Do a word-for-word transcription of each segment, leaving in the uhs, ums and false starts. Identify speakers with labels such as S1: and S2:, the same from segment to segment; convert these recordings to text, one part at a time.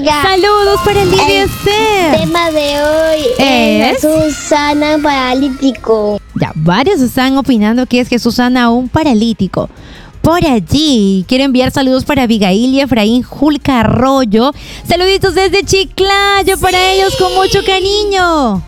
S1: Saludos para el día
S2: El tema de hoy es, es Jesús sana un paralítico.
S1: Ya, varios están opinando que es Jesús sana a un paralítico. Por allí, quiero enviar saludos para Abigail y Efraín Julca Arroyo. Saluditos desde Chiclayo para ellos con mucho cariño.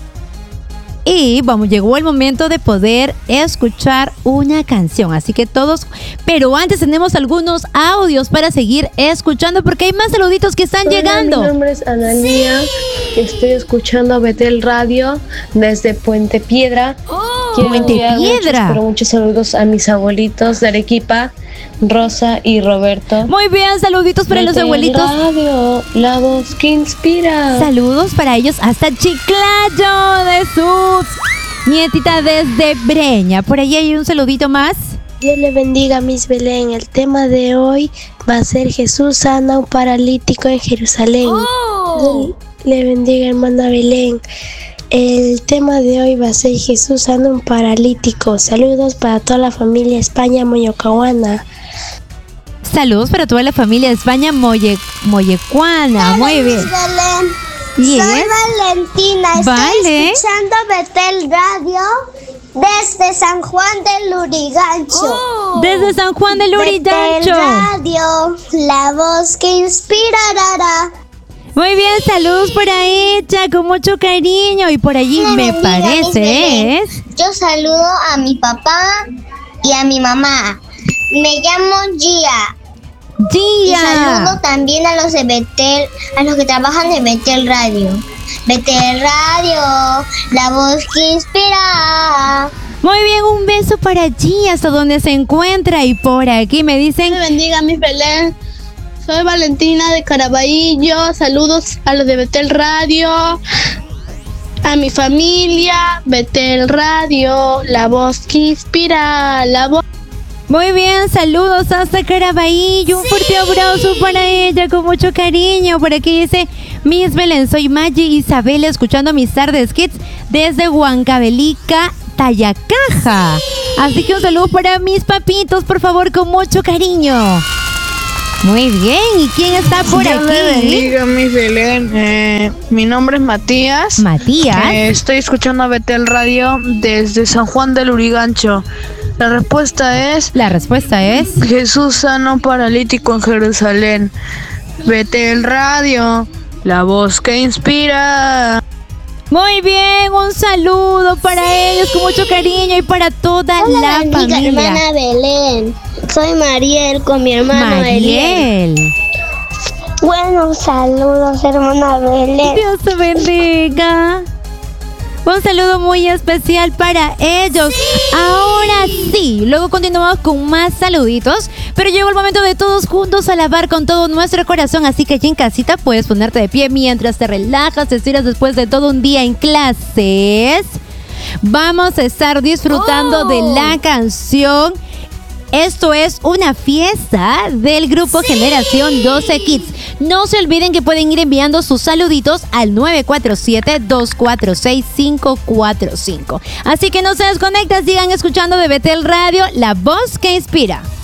S1: Y vamos, llegó el momento de poder escuchar una canción. Así que todos, pero antes tenemos algunos audios para seguir escuchando porque hay más saluditos que están
S3: Hola,
S1: llegando.
S3: Mi nombre es Analia. Sí. Estoy escuchando Betel Radio desde Puente Piedra.
S1: Oh, Puente Piedra.
S3: Muchos, pero muchos saludos a mis abuelitos de Arequipa, Rosa y Roberto.
S1: Muy bien, saluditos para
S3: Betel
S1: los abuelitos.
S3: Radio, la voz que inspira.
S1: Saludos para ellos hasta Chiclayo de sus nietita desde Breña. Por ahí hay un saludito más.
S4: Dios le bendiga, Miss Belén. El tema de hoy va a ser Jesús sana a un paralítico en Jerusalén.
S1: Oh.
S4: Dios le bendiga, hermana Belén. El tema de hoy va a ser Jesús sana a un paralítico. Saludos para toda la familia España Moyocahuana.
S1: Saludos para toda la familia de España Moye, Moyecuana. Muy bien.
S2: Belén.
S1: Yes.
S2: Soy Valentina. Estoy
S1: vale.
S2: escuchando Betel Radio desde San Juan del Lurigancho.
S1: Oh. Desde San Juan del Lurigancho.
S2: Betel Radio, la voz que inspirará.
S1: Muy bien, saludos por ahí, cha, con mucho cariño. Y por allí me, me parece es...
S2: Yo saludo a mi papá y a mi mamá. Me llamo Gia.
S1: Gia.
S2: Y saludo también a los de Betel, a los que trabajan en Betel Radio. Betel Radio, la voz que inspira.
S1: Muy bien, un beso para Gia hasta donde se encuentra. Y por aquí me dicen...
S3: Me bendiga, Miss Belén. Soy Valentina de Caraballo. Saludos a los de Betel Radio, a mi familia. Betel Radio, la voz que inspira, la voz.
S1: Muy bien, saludos hasta Caraballo. Un sí. fuerte abrazo para ella con mucho cariño. Por aquí dice Miss Belén, soy Maggie Isabel, escuchando mis tardes kids desde Huancavelica, Tayacaja. Así que un saludo para mis papitos, por favor, con mucho cariño. Muy bien, ¿y quién está por
S3: Dios
S1: aquí?
S3: Me bendiga, Miss Belén. Eh, mi nombre es Matías.
S1: Matías.
S3: Eh, estoy escuchando a Betel Radio desde San Juan del Lurigancho. La respuesta es...
S1: La respuesta es...
S3: Jesús sano paralítico en Jerusalén. Betel Radio, la voz que inspira.
S1: Muy bien, un saludo para sí. ellos con mucho cariño y para toda
S2: Hola,
S1: la
S2: bendiga,
S1: familia.
S2: Hermana Belén. Soy Mariel con mi hermano
S1: Mariel.
S2: Eliel. Bueno, saludos, hermana Belén.
S1: Dios te bendiga. Un saludo muy especial para ellos. Sí. Ahora sí, luego continuamos con más saluditos. Pero llegó el momento de todos juntos alabar con todo nuestro corazón. Así que allí en casita puedes ponerte de pie mientras te relajas, te estiras después de todo un día en clases. Vamos a estar disfrutando oh. de la canción. Esto es una fiesta del grupo sí. Generación doce Kids. No se olviden que pueden ir enviando sus saluditos al nueve cuatro siete, dos cuatro seis, cinco cuatro cinco. Así que no se desconecten, sigan escuchando de Betel Radio, la voz que inspira.